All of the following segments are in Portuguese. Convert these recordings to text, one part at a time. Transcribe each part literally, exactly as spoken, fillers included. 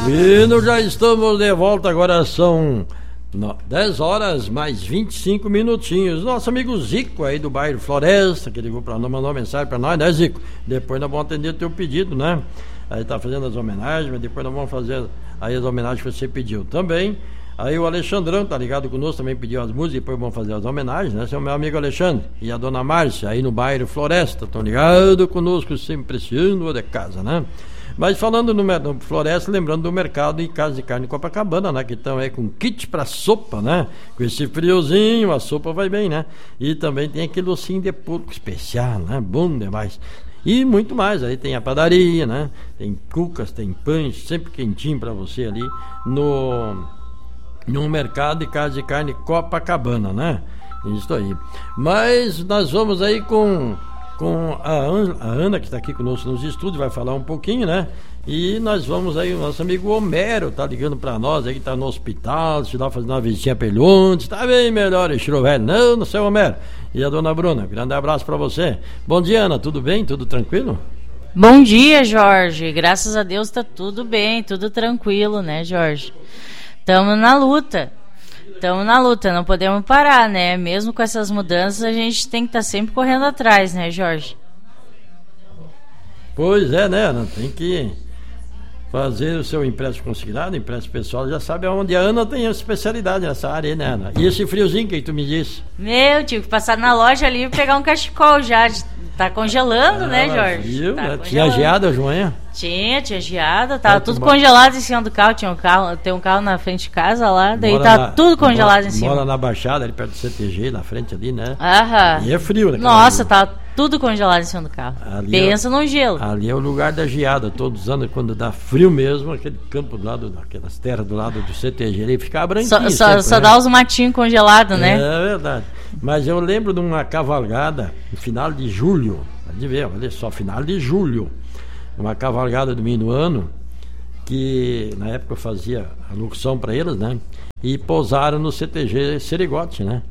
E nós já estamos de volta, agora são dez horas mais vinte e cinco minutinhos. Nosso amigo Zico aí do bairro Floresta, que ligou para nós, mandou uma mensagem para nós, né, Zico? Depois nós vamos atender o teu pedido, né? Aí tá fazendo as homenagens, mas depois nós vamos fazer aí as homenagens que você pediu também. Aí o Alexandrão tá ligado conosco, também pediu as músicas, depois vamos fazer as homenagens, né? Esse é o meu amigo Alexandre e a dona Márcia, aí no bairro Floresta, estão ligados conosco, sempre preciando de casa, né? Mas falando no, no Floresta, lembrando do mercado e Casa de Carne Copacabana, né? Que estão aí com kit pra sopa, né? Com esse friozinho, a sopa vai bem, né? E também tem aquele ossinho de porco especial, né? Bom demais. E muito mais, aí tem a padaria, né? Tem cucas, tem pães, sempre quentinho pra você ali no... no mercado e Casa de Carne Copacabana, né? Isso aí. Mas nós vamos aí com, com a, Ana, a Ana, que está aqui conosco nos estúdios, vai falar um pouquinho, né? E nós vamos aí, o nosso amigo Homero tá ligando para nós aí, que tá no hospital, se lá fazendo uma visitinha pra ele ontem, tá bem melhor, Estilo velho. Não, não sei, Homero. E a dona Bruna, grande abraço para você. Bom dia, Ana, tudo bem? Tudo tranquilo? Bom dia, Jorge. Graças a Deus tá tudo bem, tudo tranquilo, né, Jorge? Estamos na luta, estamos na luta, não podemos parar, né? Mesmo com essas mudanças, a gente tem que estar tá sempre correndo atrás, né, Jorge? Pois é, né, Ana? Tem que fazer o seu empréstimo consignado, empréstimo pessoal, já sabe aonde a Ana tem a especialidade nessa área aí, né, Ana? E esse friozinho que tu me disse? Meu, tive que passar na loja ali e pegar um cachecol já, tá congelando, ah, né, Jorge? Viu? Tá tinha geada hoje de manhã? Tinha, tinha geada, tava é, tudo mora... congelado em cima do carro, tinha um carro, tem um carro na frente de casa lá, daí mora tá na, tudo congelado mora, em cima. Mora na Baixada, ali perto do C T G, na frente ali, né? Aham. E é frio, né? Nossa, tá tudo congelado em cima do carro. Ali pensa é, num gelo. Ali é o lugar da geada, todos os anos, quando dá frio mesmo, aquele campo do lado, aquelas terras do lado do C T G, ele fica branquinho. Só, só, sempre, só né? dá os matinhos congelados, né? É verdade. Mas eu lembro de uma cavalgada no final de julho, pode ver, olha só, final de julho, uma cavalgada do meio do ano, que na época eu fazia a locução para eles, né? E pousaram no C T G Serigote, né?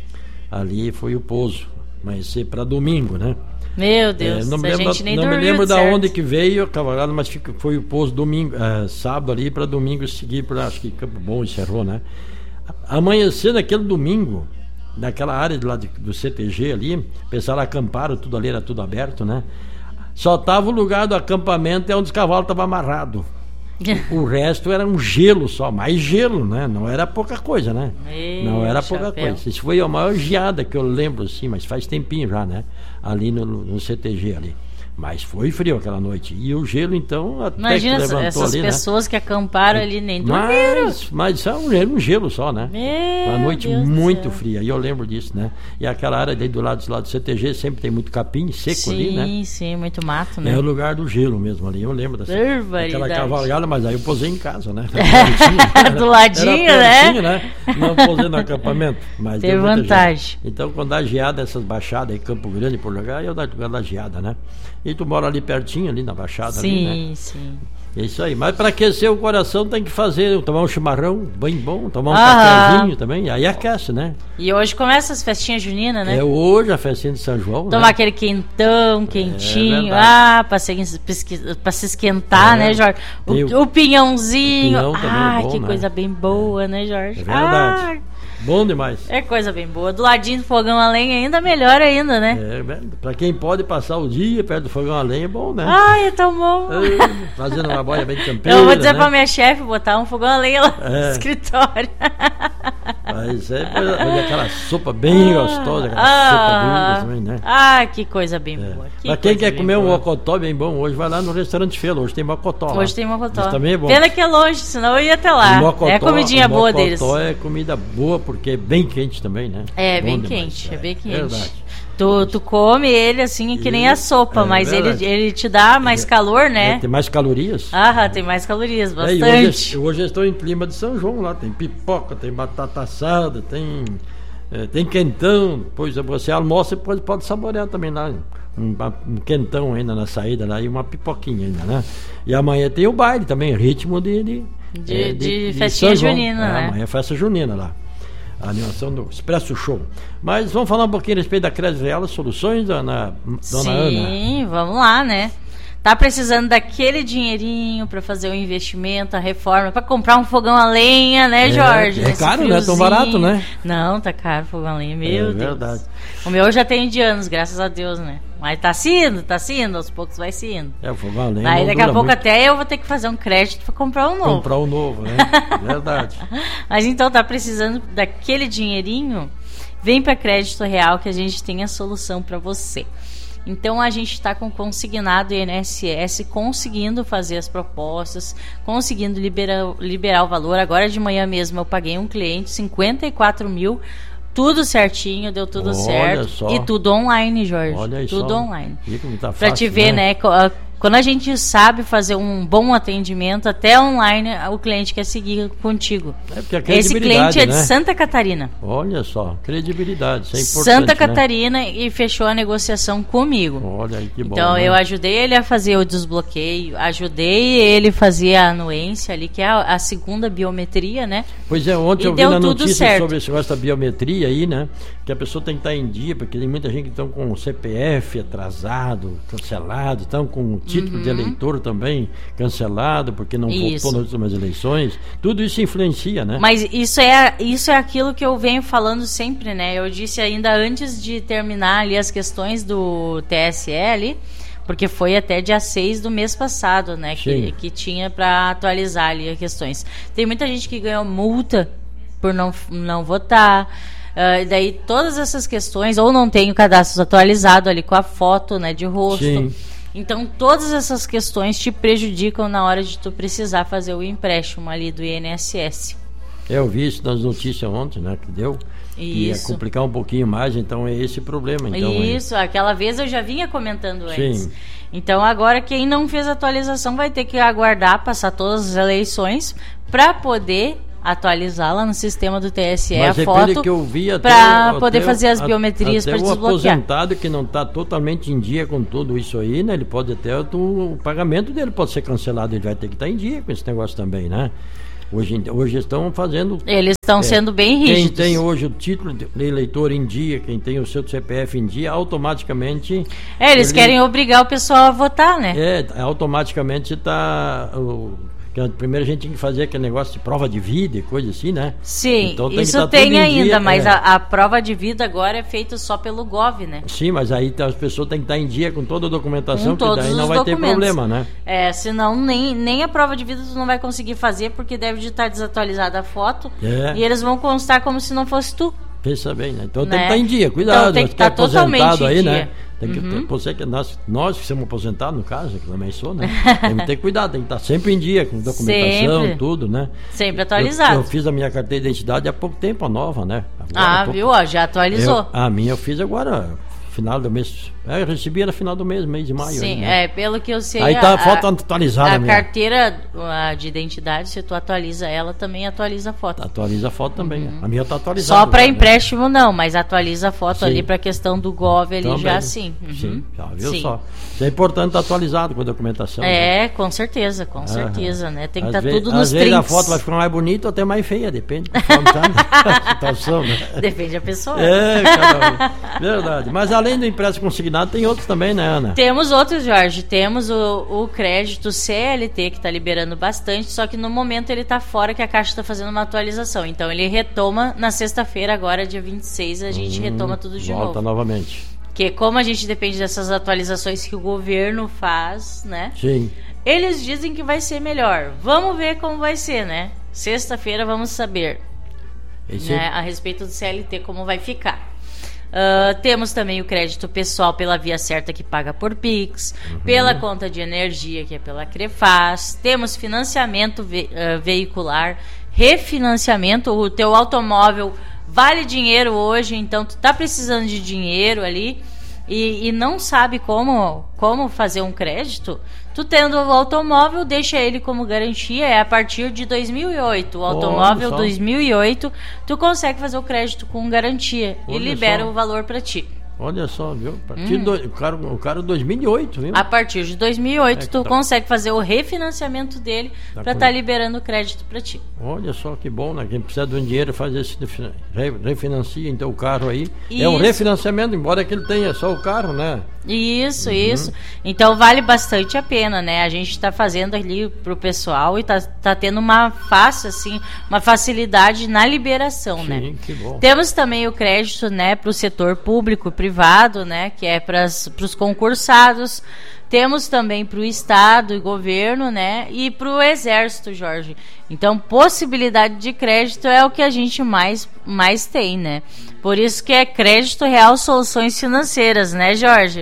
Ali foi o pouso, mas para domingo, né? Meu Deus, é, não me a lembro, gente nem não dormiu, me lembro certo? da onde que veio a cavalgada, mas foi o pouso domingo, é, sábado ali para domingo seguir para, acho que Campo Bom encerrou, né? Amanhecer naquele domingo, naquela área do lado do C T G ali, pensaram acamparam, tudo ali era tudo aberto, né? Só tava o lugar do acampamento é onde os cavalos estavam amarrados. O resto era um gelo só, mais gelo, né? Não era pouca coisa, né? Meu não era chapéu. pouca coisa. Isso foi a maior geada que eu lembro, assim, mas faz tempinho já, né? Ali no, no C T G ali. Mas foi frio aquela noite. E o gelo, então, até imagina que levantou essas ali, pessoas né? que acamparam ali nem dormiram. Mas, mas só um gelo, um gelo só, né? Meu uma noite Deus muito fria. E eu lembro disso, né? E aquela área daí do lado, do lado do C T G sempre tem muito capim seco sim, ali, né? Sim, sim, muito mato, né? É o lugar do gelo mesmo ali. Eu lembro dessa aquela cavalgada, mas aí eu posei em casa, né? do ladinho, era né? né? Não posei no acampamento. Mas teve vantagem. Então, quando dá geada, essas baixadas aí, Campo Grande, por lugar, eu dá da geada, né? E tu mora ali pertinho, ali na Baixada, sim, ali, né? Sim, é isso aí. Mas para aquecer o coração tem que fazer, tomar um chimarrão bem bom, tomar um ah, cafezinho também, aí aquece, né? E hoje começa as festinhas juninas, né? É hoje a festinha de São João, tomar, né? Aquele quentão, quentinho, é ah, para se, para se esquentar, é, né, Jorge? O, o, o pinhãozinho, o pinhão ah, é bom, que né? coisa bem boa, é, né, Jorge? É verdade. Ah, bom demais. É coisa bem boa. Do ladinho do fogão a lenha ainda melhor ainda, né? É, pra quem pode passar o dia perto do fogão a lenha é bom, né? Ai, é tão bom. É, fazendo uma boia bem campeira. Eu vou dizer, né? Pra minha chefe botar um fogão a lenha lá é. no escritório. Mas é olha aquela sopa bem ah, gostosa, aquela ah, sopa dura também, né? Ah, que coisa bem é. boa. Que pra quem quer comer boa. um mocotó bem bom, hoje vai lá no restaurante Felo, hoje tem mocotó. Hoje lá. tem mocotó. Isso também é bom. Pena que é longe, senão eu ia até lá. Mocotó, é comidinha boa deles. Mocotó é comida boa porque é bem quente também, né? É, bom bem demais. quente, é, é bem quente. Verdade. Tu, tu come ele assim que e, nem a sopa, é, mas é ele, ele te dá mais calor, né? É, tem mais calorias. Ah, tem mais calorias, bastante. É, hoje, hoje eu estou em clima de São João lá, tem pipoca, tem batata assada, tem, é, tem quentão, depois você almoça e pode, pode saborear também lá. Um, um quentão ainda na saída lá e uma pipoquinha ainda, né? E amanhã tem o baile também, ritmo de... De, de, é, de, de festinha junina, é, né? Amanhã é festa junina lá. A animação do Expresso Show. Mas vamos falar um pouquinho a respeito da Crédito Real, soluções, dona, dona Sim, Ana? Sim, vamos lá, né? Tá precisando daquele dinheirinho para fazer o investimento, a reforma, para comprar um fogão a lenha, né, Jorge? É, é caro, não é tão barato, né? Não, tá caro o fogão a lenha, meu é, Deus. Verdade. O meu já tem de anos, graças a Deus, né? Mas tá se indo, tá se indo, aos poucos vai se indo. É, o fogão a lenha. Aí daqui a pouco muito. até eu vou ter que fazer um crédito para comprar um novo. Comprar um novo, né? Verdade. Mas então tá precisando daquele dinheirinho, vem para Crédito Real que a gente tem a solução para você. Então a gente está com o consignado I N S S conseguindo fazer as propostas, conseguindo liberar, liberar o valor. Agora de manhã mesmo eu paguei um cliente cinquenta e quatro mil, tudo certinho, deu tudo Olha certo. só. E tudo online, Jorge. Olha tudo só. online. Tá para te ver, né? né? Quando a gente sabe fazer um bom atendimento, até online, o cliente quer seguir contigo. É porque a Esse cliente é de né? Santa Catarina. Olha só, credibilidade, isso é importante. Santa Catarina, né? E fechou a negociação comigo. Olha aí que bom. Então, né? eu ajudei ele a fazer o desbloqueio, ajudei ele a fazer a anuência ali, que é a, a segunda biometria, né? Pois é, ontem e eu vi na notícia certo. sobre esse negócio da biometria aí, né? Que a pessoa tem que estar em dia, porque tem muita gente que estão com o C P F atrasado, cancelado, estão com o título uhum. de eleitor também cancelado, porque não votou nas últimas eleições. Tudo isso influencia, né? Mas isso é, isso é aquilo que eu venho falando sempre, né? Eu disse ainda antes de terminar ali as questões do T S E ali, porque foi até dia seis do mês passado, né? Que, que tinha para atualizar ali as questões. Tem muita gente que ganhou multa por não, não votar. Uh, daí todas essas questões, ou não tem o cadastro atualizado ali com a foto, né, de rosto. Sim. Então todas essas questões te prejudicam na hora de tu precisar fazer o empréstimo ali do I N S S. Eu vi isso nas notícias ontem, né, que deu. E ia complicar um pouquinho mais, então é esse o problema. Então, isso, é... aquela vez eu já vinha comentando antes. Sim. Então agora quem não fez atualização vai ter que aguardar passar todas as eleições para poder atualizar lá no sistema do T S E. Mas a foto para poder fazer as biometrias para desbloquear. O aposentado que não está totalmente em dia com tudo isso aí, né? Ele pode até o, o pagamento dele pode ser cancelado, ele vai ter que estar em dia com esse negócio também, né? Hoje, hoje estão fazendo... Eles estão é, sendo bem rígidos. Quem tem hoje o título de eleitor em dia, quem tem o seu C P F em dia, automaticamente... É, eles ele, querem obrigar o pessoal a votar, né? É, automaticamente está... Primeiro a gente tinha que fazer aquele negócio de prova de vida e coisa assim, né? Sim, então, tem isso tem ainda, dia, mas é. a, a prova de vida agora é feita só pelo Gov, né? Sim, mas aí as pessoas têm que estar em dia com toda a documentação, com que daí não vai documentos. ter problema, né? É, senão nem, nem a prova de vida tu não vai conseguir fazer, porque deve de estar desatualizada a foto é. e eles vão constar como se não fosse tu. Pensa bem, né? Então né? tem que estar em dia, cuidado, então, tem que estar totalmente aí, em dia. Né? Tem que, uhum. você que nós, nós que somos aposentados, no caso, que também sou, né? Tem que ter cuidado, tem que estar sempre em dia, com documentação, sempre. tudo, né? Sempre atualizado. Eu, eu fiz a minha carteira de identidade há pouco tempo, a nova, né? Agora, ah, pouco, viu? Ó, já atualizou. Eu, a minha eu fiz agora, final do mês. É, eu recebi no final do mês, mês de maio. Sim, aí, né? é, pelo que eu sei. Aí tá a foto atualizada A mesmo. carteira a de identidade, se tu atualiza ela, também atualiza a foto. Atualiza a foto também. Uhum. A minha tá atualizada. Só para né? empréstimo não, mas atualiza a foto sim. ali para questão do Gov ali também. já sim. Uhum. Sim, já viu sim. só. Isso é importante estar atualizado com a documentação. É, né? com certeza, com uhum. certeza, né? Tem que estar tá tudo às nos vezes trinks. a foto vai ficar mais bonita ou até mais feia, depende da situação, né? Depende da pessoa. É, cara, verdade. Mas além do empréstimo consignado, tem outros também, né, Ana? Temos outros, Jorge. Temos o, o crédito C L T, que está liberando bastante, só que no momento ele está fora, que a Caixa está fazendo uma atualização. Então ele retoma na sexta-feira, agora dia vinte e seis, a gente hum, retoma tudo de volta novo. Volta novamente. Porque como a gente depende dessas atualizações que o governo faz, né? Sim. Eles dizem que vai ser melhor. Vamos ver como vai ser, né? Sexta-feira vamos saber Esse... né, a respeito do C L T, como vai ficar. Uh, temos também o crédito pessoal pela Via Certa, que paga por Pix, uhum. pela conta de energia, que é pela Crefaz. Temos financiamento ve- uh, veicular, refinanciamento. O teu automóvel vale dinheiro hoje, então tu tá precisando de dinheiro ali e, e não sabe como, como fazer um crédito. Tu tendo o automóvel, deixa ele como garantia, é a partir de dois mil e oito. O automóvel dois mil e oito, tu consegue fazer o crédito com garantia. Olha e libera só. O valor para ti. Olha só, viu? A partir hum. do, o cara, o cara dois mil e oito, viu? A partir de dois mil e oito, é tu tá. consegue fazer o refinanciamento dele tá para estar tá liberando o crédito para ti. Olha só que bom, né? Quem precisa de um dinheiro faz esse refinancia então o carro aí. Isso. É um refinanciamento, embora que ele tenha só o carro, né? Isso, uhum. isso. Então vale bastante a pena, né? A gente está fazendo ali pro pessoal e tá, tá tendo uma fácil, assim, uma facilidade na liberação, Sim, né? Que bom. Temos também o crédito, né, para o setor público, privado, né? Que é para os concursados. Temos também para o Estado e governo, né? E para o Exército, Jorge. Então, possibilidade de crédito é o que a gente mais, mais tem, né? Por isso que é Crédito Real Soluções Financeiras, né, Jorge?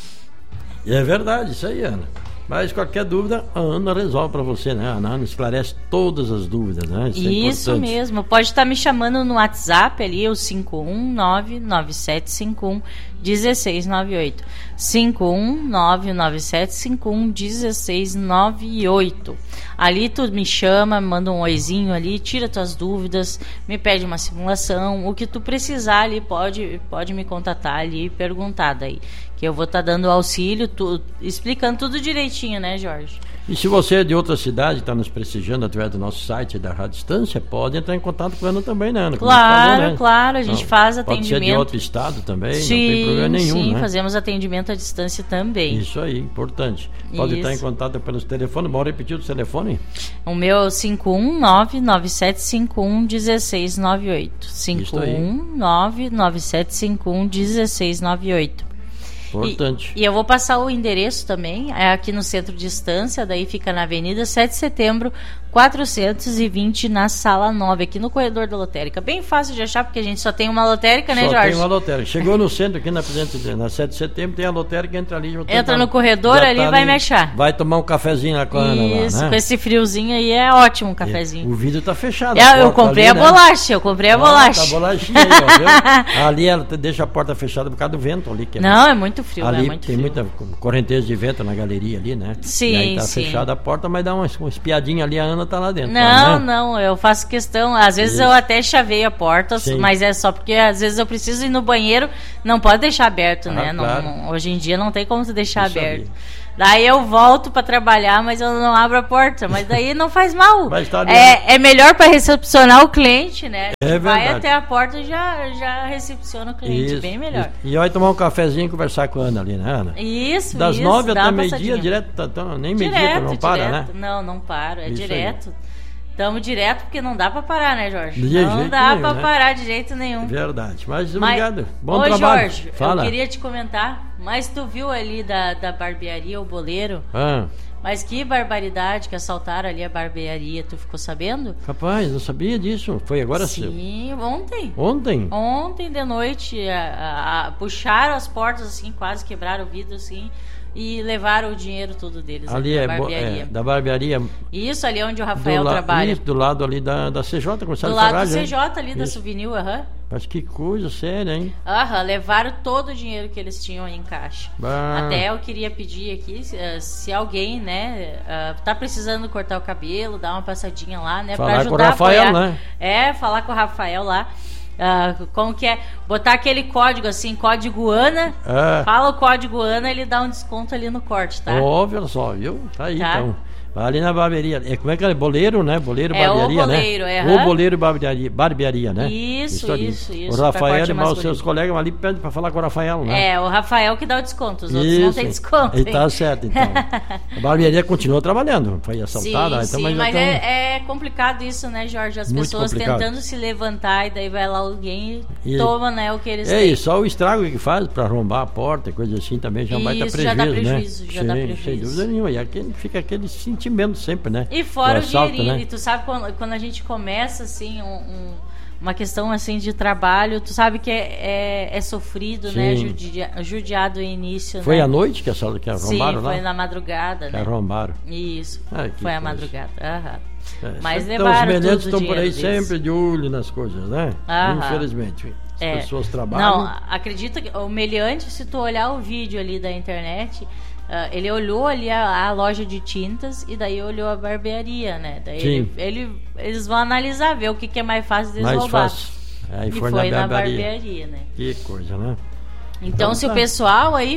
É verdade, isso aí, Ana. Mas qualquer dúvida, a Ana resolve para você, né? A Ana esclarece todas as dúvidas, né? Isso, é isso mesmo. Pode estar me chamando no WhatsApp ali, o cinco um nove nove sete cinco um um seis nove oito. cinco um nove nove sete cinco um um seis nove oito. Ali tu me chama, manda um oizinho ali, tira tuas dúvidas, me pede uma simulação, o que tu precisar ali, pode, pode me contatar ali e perguntar daí. Que eu vou estar tá dando auxílio, tu, explicando tudo direitinho, né, Jorge? E se você é de outra cidade, está nos prestigiando através do nosso site da Rádio Distância, pode entrar em contato com a Ana também, né, Ana? Claro, falou, né? Claro, a gente não, faz atendimento. Pode ser de outro estado também, sim, não tem problema nenhum, sim, né? fazemos atendimento à distância também. Isso aí, importante. Pode Isso. estar em contato pelos telefones, bora repetir o telefone? O meu é o cinco um nove nove sete cinco um um seis nove oito. cinco um nove nove sete cinco um um seis nove oito. Importante. E, e eu vou passar o endereço também, é aqui no Centro de Distância, daí fica na Avenida sete de Setembro, quatrocentos e vinte, na Sala nove, aqui no corredor da lotérica. Bem fácil de achar, porque a gente só tem uma lotérica, né, só Jorge? Só tem uma lotérica. Chegou no centro, aqui na, na sete de Setembro, tem a lotérica, entra ali. Entra no corredor ali e tá vai me achar. Vai tomar um cafezinho lá com a Ana lá, Isso, né? com esse friozinho aí é ótimo um cafezinho. É, o vidro tá fechado. É, eu comprei ali, a bolacha, né? eu comprei a bolacha. Ah, tá a bolachinha aí, ó, viu? Ali ela deixa a porta fechada por causa do vento ali. Que é Não, muito, é muito frio, ali é muito tem frio. muita correnteza de vento na galeria ali, né? Sim, e aí tá sim. fechada a porta, mas dá uma, uma espiadinha ali, a Ana tá lá dentro. Não, né? não, eu faço questão, às vezes Isso. eu até chaveio a porta, sim. mas é só porque às vezes eu preciso ir no banheiro, não pode deixar aberto, ah, né? Claro. Não, não, hoje em dia não tem como tu deixar Isso aberto. Ali. Daí eu volto para trabalhar, mas eu não abro a porta, mas daí não faz mal. Vai estar é, é melhor para recepcionar o cliente, né? É vai verdade. até a porta e já, já recepciona o cliente, isso, bem melhor. Isso. E vai tomar um cafezinho e conversar com a Ana ali, né, Ana? Isso, Das isso. nove até meio-dia, direto, tá, tá, nem meio-dia, não para, direto. né? Não, não paro, é isso direto. Aí. Estamos direto porque não dá para parar, né, Jorge? De não jeito dá nenhum, para né? parar de jeito nenhum. Verdade. Mas, mas obrigado. Bom ô, trabalho. Jorge, Fala. eu queria te comentar, mas tu viu ali da, da barbearia, o boleiro? Ah. Mas que barbaridade que assaltaram ali a barbearia, tu ficou sabendo? Rapaz, não sabia disso. Foi agora sim. Seu. Sim, ontem. Ontem? Ontem de noite, a, a, a, puxaram as portas assim, quase quebraram o vidro assim. E levaram o dinheiro todo deles ali é, barbearia. é da barbearia. Isso, ali onde o Rafael la, trabalha. Isso, do lado ali da, da C J. Do lado da C J ali, isso. Da Souvenir, aham. Uhum. Mas que coisa séria, hein? Aham, levaram todo o dinheiro que eles tinham em caixa. Bah. Até eu queria pedir aqui, uh, se alguém, né, uh, tá precisando cortar o cabelo, dar uma passadinha lá, né, falar pra ajudar com o Rafael, a apoiar. Né? É, falar com o Rafael lá. Uh, como que é? Botar aquele código assim, código ANA. É. Fala o código ANA, ele dá um desconto ali no corte, tá? Óbvio só, viu? Tá aí, tá. Então. Vai ali na barbearia. É, como é que é? Boleiro, né? Boleiro, é barbearia, o boleiro, né? É, o boleiro barbearia, barbearia, né? Isso, isso, isso. isso o Rafael e os seus colegas ali pedem pra falar com o Rafael, né? É, o Rafael que dá o desconto, os outros isso. não tem desconto. E tá certo, então. A barbearia continua trabalhando, foi assaltada. Sim, então, sim, mas, mas tão... é, é complicado isso, né, Jorge? As Muito pessoas complicado. tentando se levantar e daí vai lá alguém e, e toma, né, o que eles é, têm. É, só o estrago que faz pra arrombar a porta, coisa assim, também já isso, vai dar prejuízo, já dá prejuízo, prejuízo, né? já Sim, dá prejuízo. Sem dúvida nenhuma, e aqui fica aquele sentimento sempre, né? E fora o assalto, o dinheirinho, né? e tu sabe quando, quando a gente começa assim, um, um, uma questão assim de trabalho, tu sabe que é, é, é sofrido, sim. né? Judia, judiado no início. Foi né? à noite que, essa, que arrombaram Sim, lá? foi na madrugada, que né? arrombaram. Isso, ah, foi coisa. a madrugada. Aham. É, mas então, levaram os meliantes tudo estão por aí deles. sempre de olho nas coisas, né? Aham. Infelizmente. As é. pessoas trabalham. Não, acredita que o meliante, se tu olhar o vídeo ali da internet, Uh, ele olhou ali a, a loja de tintas e daí olhou a barbearia, né? Daí ele, ele, eles vão analisar, ver o que, que é mais fácil deles mais roubar. Fácil. Aí e foi, foi na, na barbearia. barbearia, né? Que coisa, né? Então, então se tá. o pessoal aí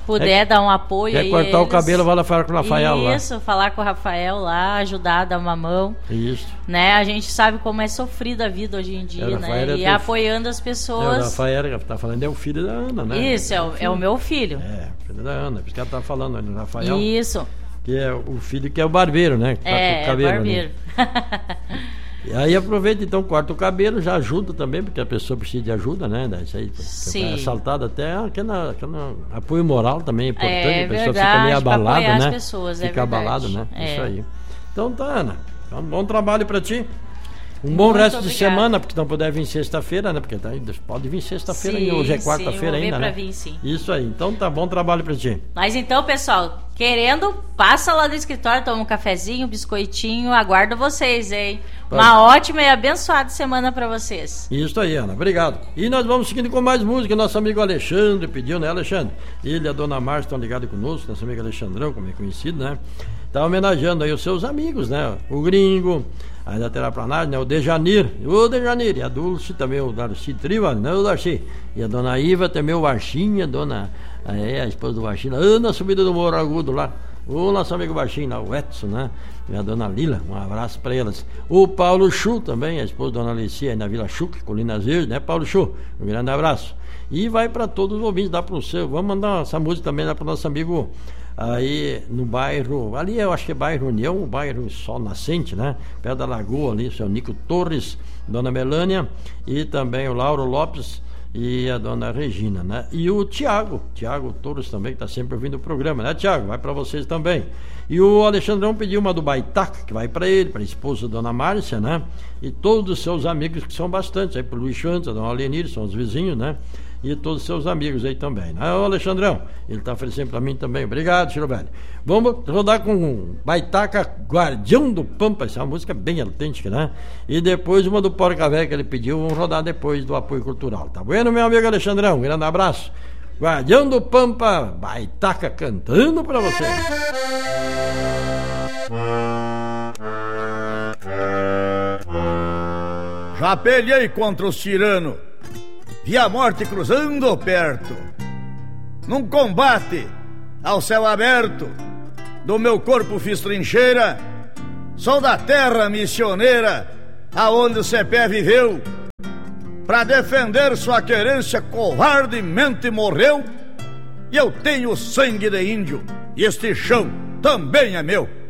puder é, dar um apoio quer aí. cortar eles... o cabelo, vai lá falar com o Rafael Isso, lá. Isso, falar com o Rafael lá, ajudar, dar uma mão. Isso. Né? A gente sabe como é sofrida a vida hoje em dia, é, né? E apoiando as pessoas. É, o Rafael que tá falando é o filho da Ana, né? Isso, é o, é o meu filho. É, o filho da Ana, por isso que ela tá falando ali, o Rafael. Isso. Que é o filho que é o barbeiro, né? Que é, corta o cabelo, é barbeiro. E aí aproveita, então, corta o cabelo, já ajuda também, porque a pessoa precisa de ajuda, né? Isso aí, Sim. assaltada até, aquela, aquela apoio moral também é importante, é, a pessoa verdade, fica meio abalada, né? As pessoas, fica é abalada, né? É. Isso aí. Então tá, Ana, um bom trabalho pra ti. Um bom Muito resto obrigada. de semana, porque não puder vir sexta-feira, né? Porque tá, pode vir sexta-feira e hoje é quarta-feira ainda, pra né? Vir, sim. Isso aí. Então tá bom trabalho pra ti. Mas então, pessoal, querendo, passa lá no escritório, toma um cafezinho, um biscoitinho, aguardo vocês, hein? Pode. Uma ótima e abençoada semana pra vocês. Isso aí, Ana. Obrigado. E nós vamos seguindo com mais música. Nosso amigo Alexandre pediu, né, Alexandre? Ele e a dona Márcia estão ligados conosco, nosso amigo Alexandrão, como é conhecido, né? Tá homenageando aí os seus amigos, né? O Gringo, aí da Terraplanagem, né? O Dejanir, o Dejanir, e a Dulce também, o Darcy Triva, né? O Darcy. E a dona Iva também, o Varchinha, a dona, é, a esposa do Varchinha, Ana, subida do Morro Agudo lá. O nosso amigo Baixinho lá, o Edson, né? E a dona Lila, um abraço pra elas. O Paulo Chu também, a esposa da dona Alicia, aí na Vila Chuc, Colinas Verdes, né, Paulo Chu? Um grande abraço. E vai pra todos os ouvintes, dá pro seu. Vamos mandar essa música também lá pro nosso amigo aí no bairro, ali eu acho que é bairro União, o bairro Sol Nascente, né? Perto da Lagoa ali, o seu Nico Torres, dona Melânia e também o Lauro Lopes e a dona Regina, né? E o Tiago, Tiago Torres também, que tá sempre ouvindo o programa, né, Tiago? Vai para vocês também. E o Alexandrão pediu uma do Baitaca, que vai para ele, para a esposa da dona Márcia, né? E todos os seus amigos, que são bastantes, aí pro Luiz Chantes, a dona Alenir, são os vizinhos, né? E todos os seus amigos aí também, né? O Alexandrão, ele tá oferecendo para mim também. Obrigado, Chiro Velho. Vamos rodar com Baitaca, Guardião do Pampa. Essa é uma música bem autêntica, né? E depois uma do Porca Véia que ele pediu. Vamos rodar depois do apoio cultural. Tá bueno, meu amigo Alexandrão? Um grande abraço. Guardião do Pampa, Baitaca cantando para você. Já pelhei contra os tiranos, vi a morte cruzando perto. Num combate ao céu aberto, do meu corpo fiz trincheira. Sou da terra missioneira, aonde o Cepé viveu. Pra defender sua querência, covardemente morreu. E eu tenho sangue de índio, e este chão também é meu.